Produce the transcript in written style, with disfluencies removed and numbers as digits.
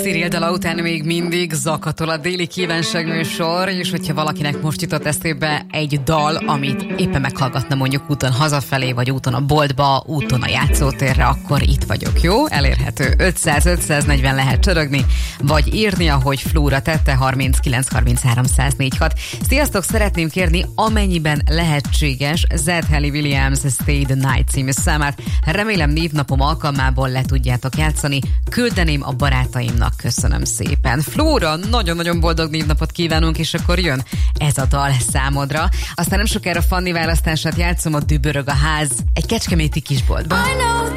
Cyril dala után még mindig zakatol a déli kívánságműsor, és hogyha valakinek most jutott eszébe egy dal, amit éppen meghallgatna mondjuk úton hazafelé, vagy úton a boltba, úton a játszótérre, akkor itt vagyok, jó? Elérhető 500-540 lehet csörögni, vagy írni, ahogy Flóra tette, 39 33 104 6. Sziasztok, szeretném kérni, amennyiben lehetséges, Zed Haley Williams Stay the Night című számát. Remélem névnapom alkalmából le tudjátok játszani. Küldeném a barátaimnak, köszönöm szépen. Flóra, nagyon-nagyon boldog névnapot kívánunk, és akkor jön ez a dal számodra. Aztán nem sokára Fanni választását játszom, a Dübörög a ház egy kecskeméti kisboltban.